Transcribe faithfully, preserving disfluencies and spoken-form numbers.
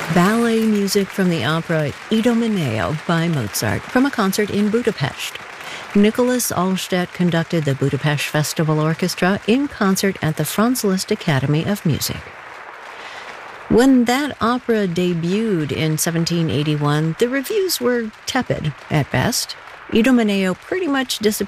ballet music from the opera Idomeneo by Mozart from a concert in Budapest. Nicholas Allstedt conducted the Budapest Festival Orchestra in concert at the Franz Liszt Academy of Music. When that opera debuted in seventeen eighty-one, the reviews were tepid at best. Idomeneo pretty much disappeared